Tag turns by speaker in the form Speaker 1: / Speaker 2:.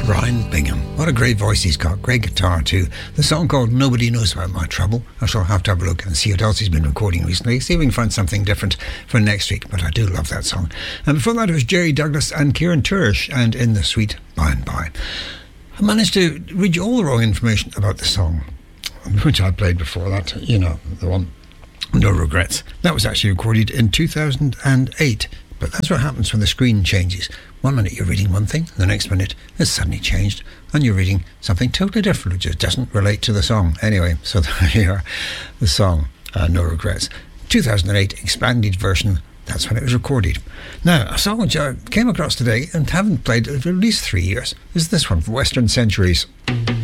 Speaker 1: Ryan Bingham. What a great voice he's got. Great guitar too. The song called Nobody Knows About My Trouble. I shall have to have a look and see what else he's been recording recently. See if we can find something different for next week. But I do love that song. And before that it was Jerry Douglas and Kieran Turish and In the Sweet By and By. I managed to read you all the wrong information about the song, which I played before that. You know, the one, No Regrets. That was actually recorded in 2008. But that's what happens when the screen changes. 1 minute you're reading one thing, the next minute it's suddenly changed and you're reading something totally different which just doesn't relate to the song. Anyway, so there you are, the song No Regrets. 2008 expanded version, that's when it was recorded. Now, a song which I came across today and haven't played for at least 3 years is this one, Western Centuries.